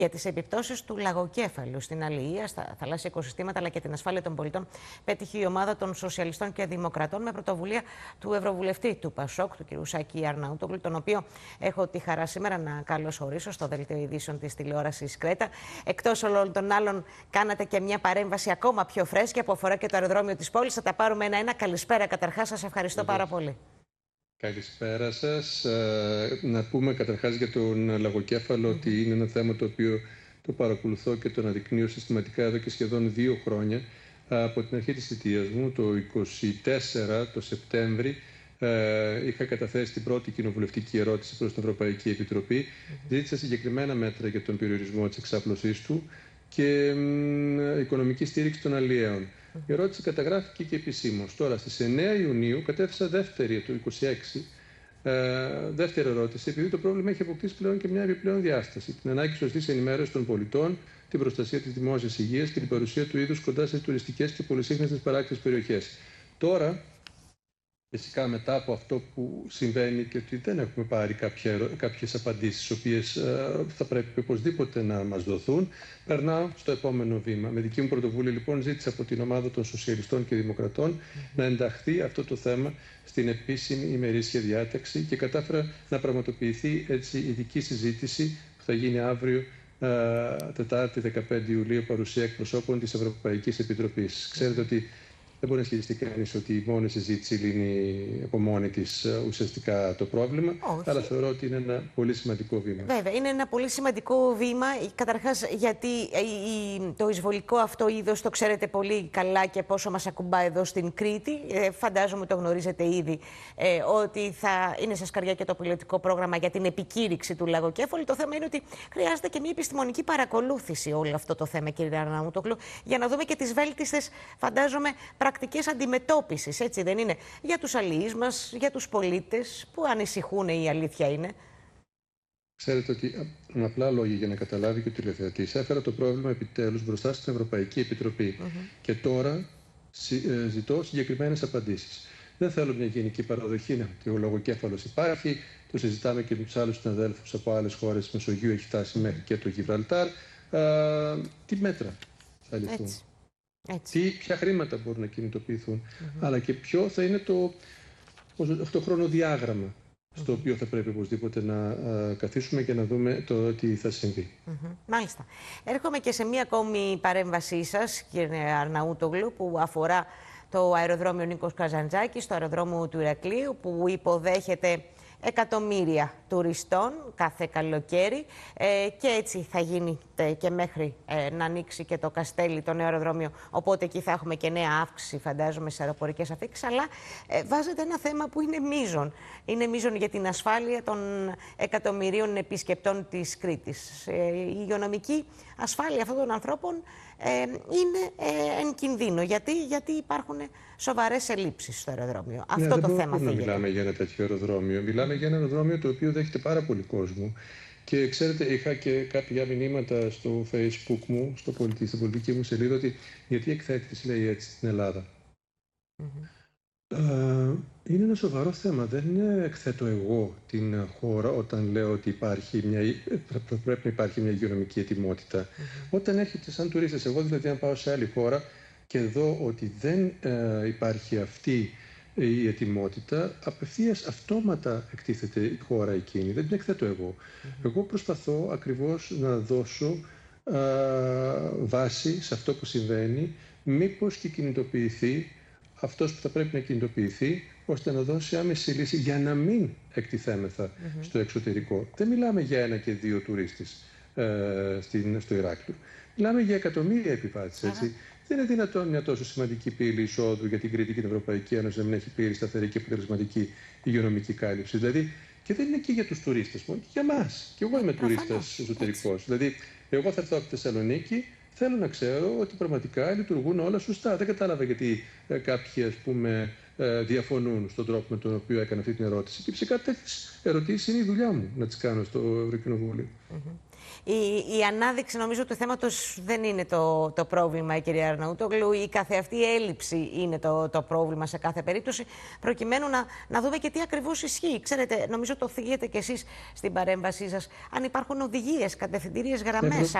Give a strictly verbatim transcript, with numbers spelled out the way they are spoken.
Για τις επιπτώσεις του λαγοκέφαλου στην αλληλεία, στα θαλάσσια οικοσυστήματα αλλά και την ασφάλεια των πολιτών, πέτυχε η ομάδα των Σοσιαλιστών και Δημοκρατών με πρωτοβουλία του Ευρωβουλευτή του Πασόκ, του κ. Σάκη Αρναούτογλου, τον οποίο έχω τη χαρά σήμερα να καλωσορίσω στο δελτίο ειδήσεων της τηλεόρασης Κρέτα. Εκτός όλων των άλλων, κάνατε και μια παρέμβαση ακόμα πιο φρέσκια που αφορά και το αεροδρόμιο της πόλης. Θα τα πάρουμε ένα-ένα. Καλησπέρα καταρχάς, σας ευχαριστώ πάρα πολύ. Καλησπέρα σας. Να πούμε καταρχάς για τον λαγοκέφαλο mm. ότι είναι ένα θέμα το οποίο το παρακολουθώ και το αναδεικνύω συστηματικά εδώ και σχεδόν δύο χρόνια. Από την αρχή της θητείας μου, το είκοσι τέσσερα, το Σεπτέμβρη, είχα καταθέσει την πρώτη κοινοβουλευτική ερώτηση προς την Ευρωπαϊκή Επιτροπή. Mm. Ζήτησα συγκεκριμένα μέτρα για τον περιορισμό της εξάπλωσής του και μ, οικονομική στήριξη των αλλιέων. Η ερώτηση καταγράφηκε και επισήμως. Τώρα, στις εννέα Ιουνίου, κατέθεσα δεύτερη, το είκοσι έξι, ε, δεύτερη ερώτηση, επειδή το πρόβλημα έχει αποκτήσει πλέον και μια επιπλέον διάσταση. Την ανάγκη σωστής ενημέρωσης των πολιτών, την προστασία της δημόσιας υγείας και την παρουσία του είδους κοντά σε τουριστικές και πολυσύχναστες παράκτιες περιοχές. Τώρα, φυσικά μετά από αυτό που συμβαίνει και ότι δεν έχουμε πάρει κάποια, κάποιες απαντήσεις, οι οποίες ε, θα πρέπει οπωσδήποτε να μας δοθούν, περνάω στο επόμενο βήμα. Με δική μου πρωτοβουλία, λοιπόν, ζήτησα από την ομάδα των Σοσιαλιστών και Δημοκρατών mm-hmm. να ενταχθεί αυτό το θέμα στην επίσημη ημερήσια διάταξη και κατάφερα να πραγματοποιηθεί έτσι ειδική συζήτηση που θα γίνει αύριο, ε, Τετάρτη δεκαπέντε Ιουλίου, παρουσία εκπροσώπων της Ευρωπαϊκής Επιτροπής. Ξέρετε ότι δεν μπορεί να ισχυριστεί κανείς ότι η μόνη συζήτηση λύνει από μόνη της ουσιαστικά το πρόβλημα. Όχι. Αλλά θεωρώ ότι είναι ένα πολύ σημαντικό βήμα. Βέβαια, είναι ένα πολύ σημαντικό βήμα. Καταρχάς, γιατί το εισβολικό αυτό είδος το ξέρετε πολύ καλά και πόσο μας ακουμπά εδώ στην Κρήτη. Ε, φαντάζομαι το γνωρίζετε ήδη ε, ότι θα είναι σε σκαριά και το πιλωτικό πρόγραμμα για την επικήρυξη του λαγοκέφαλου. Το θέμα είναι ότι χρειάζεται και μια επιστημονική παρακολούθηση όλο αυτό το θέμα, κύριε Αρναούτογλου, για να δούμε και τις βέλτιστες, φαντάζομαι, πρακτικές αντιμετώπισης, έτσι δεν είναι, για τους αλληλείς μας, για τους πολίτες που ανησυχούν, η αλήθεια είναι. Ξέρετε ότι, με απλά λόγια για να καταλάβει και ο τηλεθεατής, έφερα το πρόβλημα επιτέλους μπροστά στην Ευρωπαϊκή Επιτροπή mm-hmm. και τώρα ζητώ συγκεκριμένες απαντήσεις. Δεν θέλω μια γενική παραδοχή να ότι ο λογοκέφαλος υπάρχει, το συζητάμε και με τους άλλους συναδέλφους από άλλες χώρες της Μεσογείου, έχει φτάσει μέχρι και το Γιβραλτάρ. Α, τι μέτρα θα ληφθούν. Έτσι. Έτσι. Τι, ποια χρήματα μπορούν να κινητοποιηθούν, mm-hmm. αλλά και ποιο θα είναι το, το χρονοδιάγραμμα mm-hmm. στο οποίο θα πρέπει οπωσδήποτε να α, καθίσουμε και να δούμε το τι θα συμβεί. Mm-hmm. Μάλιστα. Έρχομαι και σε μία ακόμη παρέμβασή σας, κύριε Αρναούτογλου, που αφορά το αεροδρόμιο Νίκος Καζαντζάκης, το αεροδρόμιο του Ηρακλείου, που υποδέχεται εκατομμύρια τουριστών κάθε καλοκαίρι ε, και έτσι θα γίνει και μέχρι ε, να ανοίξει και το Καστέλι, το νέο αεροδρόμιο, οπότε εκεί θα έχουμε και νέα αύξηση, φαντάζομαι, στις αεροπορικές αφήξεις, αλλά ε, βάζετε ένα θέμα που είναι μείζον. Είναι μείζον για την ασφάλεια των εκατομμυρίων επισκεπτών της Κρήτης. Ε, η υγειονομική ασφάλεια αυτών των ανθρώπων ε, είναι ε, εν κινδύνο. Γιατί, γιατί υπάρχουν σοβαρές ελλείψεις στο αεροδρόμιο. Ναι, αυτό το θέμα δεν μιλάμε για ένα τέτοιο αεροδρόμιο. Μιλάμε για ένα αεροδρόμιο το οποίο δέχεται πάρα πολύ κόσμο. Και ξέρετε, είχα και κάποια μηνύματα στο Facebook μου, στο πολιτι... στην πολιτική μου σελίδα, ότι γιατί εκθέτεις, λέει, έτσι στην Ελλάδα. Mm-hmm. Uh, είναι ένα σοβαρό θέμα. Δεν εκθέτω εγώ την χώρα όταν λέω ότι υπάρχει μια... πρέπει να υπάρχει μια υγειονομική ετοιμότητα. Mm-hmm. Όταν έρχεται σαν τουρίστες, εγώ δηλαδή αν πάω σε άλλη χώρα και δω ότι δεν uh, υπάρχει αυτή η ετοιμότητα, απευθείας αυτόματα εκτίθεται η χώρα εκείνη. Δεν την εκθέτω εγώ. Mm-hmm. Εγώ προσπαθώ ακριβώς να δώσω α, βάση σε αυτό που συμβαίνει, μήπως και κινητοποιηθεί αυτός που θα πρέπει να κινητοποιηθεί, ώστε να δώσει άμεση λύση για να μην εκτιθέμεθα mm-hmm. στο εξωτερικό. Δεν μιλάμε για ένα και δύο τουρίστες ε, στην, στο Ηράκλειο. Μιλάμε για εκατομμύρια επιβάτες, έτσι. Mm-hmm. Δεν είναι δυνατόν μια τόσο σημαντική πύλη εισόδου για την Κρήτη και την Ευρωπαϊκή Ένωση να μην έχει πλήρη, σταθερή και αποτελεσματική υγειονομική κάλυψη. Δηλαδή, και δεν είναι και για τους τουρίστες μόνο, και για εμάς. Και εγώ είμαι τουρίστας εσωτερικός. Δηλαδή, εγώ θα έρθω από τη Θεσσαλονίκη, θέλω να ξέρω ότι πραγματικά λειτουργούν όλα σωστά. Δεν κατάλαβα γιατί ε, κάποιοι, ας πούμε, ε, διαφωνούν στον τρόπο με τον οποίο έκανα αυτή την ερώτηση. Και φυσικά τέτοιες ερωτήσεις είναι η δουλειά μου να τις κάνω στο Ευρωκοινοβούλιο. Mm-hmm. Η, η ανάδειξη, νομίζω, του θέματος δεν είναι το, το πρόβλημα, η κυρία Αρναούτογλου. Η καθεαυτή έλλειψη είναι το, το πρόβλημα σε κάθε περίπτωση, προκειμένου να, να δούμε και τι ακριβώς ισχύει. Ξέρετε, νομίζω το θίγετε κι εσείς στην παρέμβασή σας. Αν υπάρχουν οδηγίες, κατευθυντήριες γραμμές.